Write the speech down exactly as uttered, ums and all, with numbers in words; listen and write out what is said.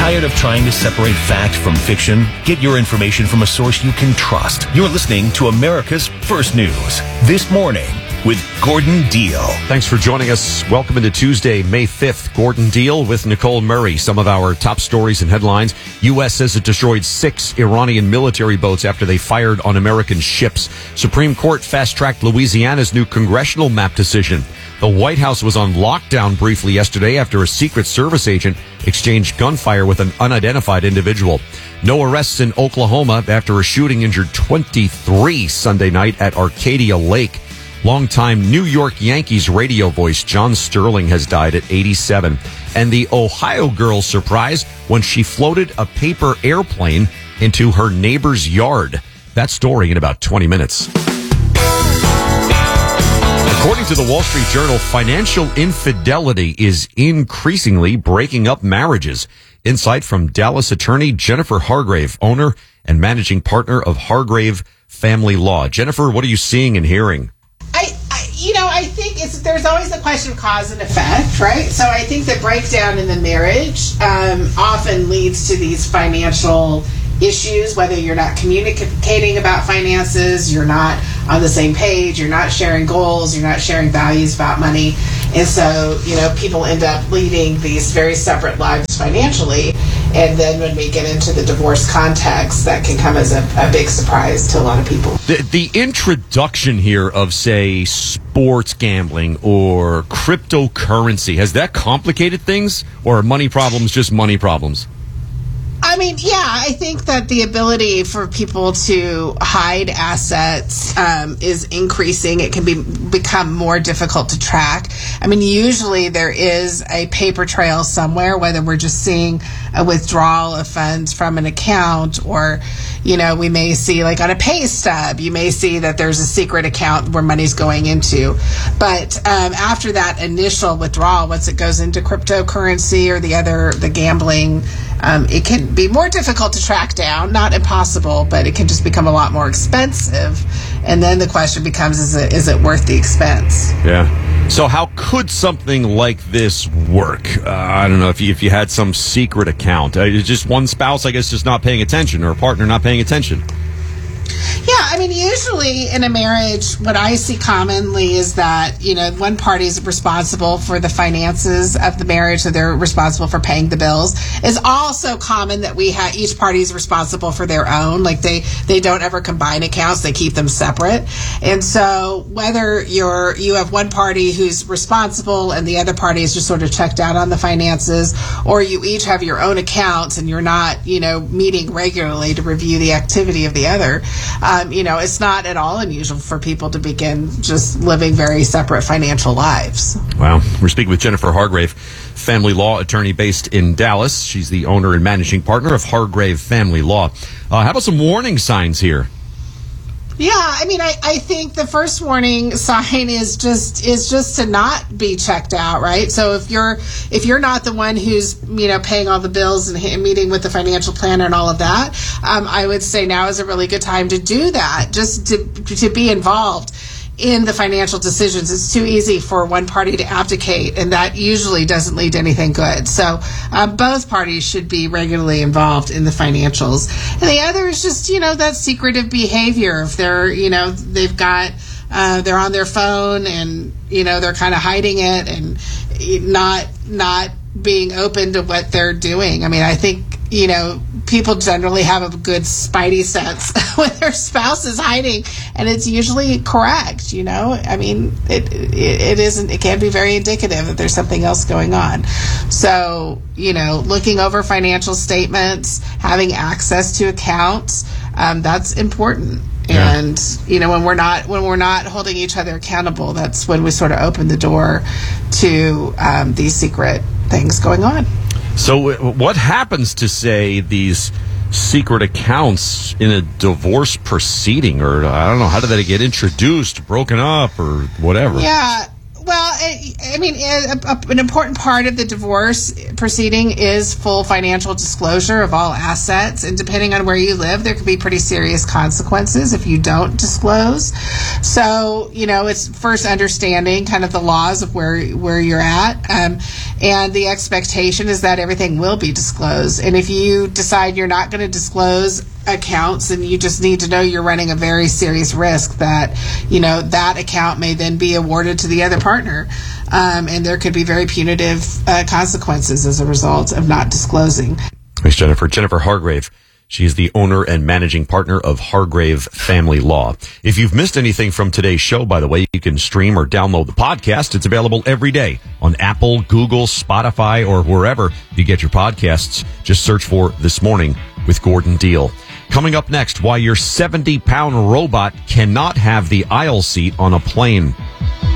Tired of trying to separate fact from fiction? Get your information from a source you can trust. You're listening to America's First News. This morning with Gordon Deal. Thanks for joining us. Welcome into Tuesday, May fifth. Gordon Deal with Nicole Murray. Some of our top stories and headlines. U S says it destroyed six Iranian military boats after they fired on American ships. Supreme Court fast-tracked Louisiana's new congressional map decision. The White House was on lockdown briefly yesterday after a Secret Service agent exchanged gunfire with an unidentified individual. No arrests in Oklahoma after a shooting injured twenty-three Sunday night at Arcadia Lake. Longtime New York Yankees radio voice John Sterling has died at eighty-seven. And the Ohio girl surprised when she floated a paper airplane into her neighbor's yard. That story in about twenty minutes. According to the Wall Street Journal, financial infidelity is increasingly breaking up marriages. Insight from Dallas attorney Jennifer Hargrave, owner and managing partner of Hargrave Family Law. Jennifer, what are you seeing and hearing? I, I you know, I think it's there's always a question of cause and effect, right? So I think the breakdown in the marriage um, often leads to these financial issues, whether you're not communicating about finances, you're not on the same page, you're not sharing goals, you're not sharing values about money. And so, you know, people end up leading these very separate lives financially. And then when we get into the divorce context, that can come as a, a big surprise to a lot of people. The, the introduction here of, say, sports gambling or cryptocurrency, has that complicated things, or are money problems just money problems? I mean, yeah, I think that the ability for people to hide assets um, is increasing. It can be become more difficult to track. I mean, usually there is a paper trail somewhere, whether we're just seeing a withdrawal of funds from an account, or, you know, we may see, like on a pay stub, you may see that there's a secret account where money's going into. But um, after that initial withdrawal, once it goes into cryptocurrency or the other, the gambling, um, it can be more difficult to track down. Not impossible, but it can just become a lot more expensive. And then the question becomes, is it is it worth the expense? Yeah. So how could something like this work? Uh, I don't know if you, if you had some secret account. Uh, it's just one spouse, I guess, just not paying attention, or a partner not paying attention. Yeah, I mean, usually in a marriage, what I see commonly is that, you know, one party is responsible for the finances of the marriage, so they're responsible for paying the bills. It's also common that we have each party is responsible for their own, like they, they don't ever combine accounts, they keep them separate. And so whether you're you have one party who's responsible and the other party is just sort of checked out on the finances, or you each have your own accounts and you're not, you know, meeting regularly to review the activity of the other. Um, you know, it's not at all unusual for people to begin just living very separate financial lives. Wow. We're speaking with Jennifer Hargrave, family law attorney based in Dallas. She's the owner and managing partner of Hargrave Family Law. Uh, how about some warning signs here? Yeah, I mean, I, I think the first warning sign is just is just to not be checked out, right? So if you're if you're not the one who's, you know, paying all the bills and meeting with the financial planner and all of that, um, I would say now is a really good time to do that, just to to be involved in the financial decisions. It's too easy for one party to abdicate, and that usually doesn't lead to anything good. So um, both parties should be regularly involved in the financials. And the other is just, you know, that secretive behavior. If they're, you know, they've got, uh, they're on their phone and, you know, they're kind of hiding it and not, not being open to what they're doing. I mean, I think, you know, people generally have a good spidey sense when their spouse is hiding, and it's usually correct, you know? I mean, it, it it isn't, it can be very indicative that there's something else going on. So, you know, looking over financial statements, having access to accounts, um, that's important. Yeah. And, you know, when we're not when we're not holding each other accountable, that's when we sort of open the door to um, these secret things going on. So what happens to, say, these secret accounts in a divorce proceeding? Or, I don't know, how did that get introduced, broken up, or whatever? Yeah. Well, I, I mean, a, a, an important part of the divorce proceeding is full financial disclosure of all assets. And depending on where you live, there could be pretty serious consequences if you don't disclose. So, you know, it's first understanding kind of the laws of where, where you're at. Um, and the expectation is that everything will be disclosed. And if you decide you're not going to disclose accounts, and you just need to know you're running a very serious risk that, you know, that account may then be awarded to the other partner. Um, and there could be very punitive uh, consequences as a result of not disclosing. Thanks, Jennifer. Jennifer Hargrave. She is the owner and managing partner of Hargrave Family Law. If you've missed anything from today's show, by the way, you can stream or download the podcast. It's available every day on Apple, Google, Spotify, or wherever you get your podcasts. Just search for This Morning with Gordon Deal. Coming up next, why your seventy-pound robot cannot have the aisle seat on a plane.